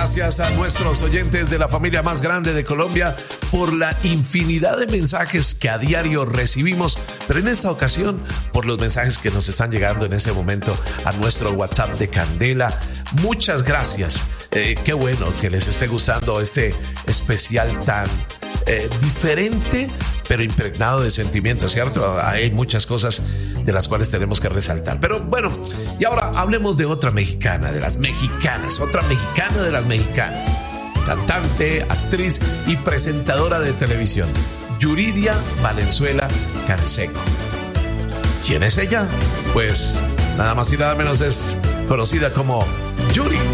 Gracias a nuestros oyentes de la familia más grande de Colombia por la infinidad de mensajes que a diario recibimos, pero en esta ocasión por los mensajes que nos están llegando en este momento a nuestro WhatsApp de Candela. Muchas gracias. Qué bueno que les esté gustando este especial tan diferente, pero impregnado de sentimientos, ¿cierto? Hay muchas cosas de las cuales tenemos que resaltar. Pero bueno, y ahora hablemos de otra mexicana, de las mexicanas, otra mexicana de las mexicanas. Cantante, actriz y presentadora de televisión, Yuridia Valenzuela Canseco. ¿Quién es ella? Pues nada más y nada menos es conocida como Yuri.